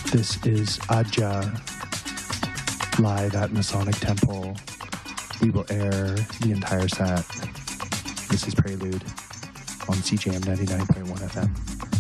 This is Aja live at Masonic Temple. We will air the entire set. This is Prelude on CJM 99.1 FM.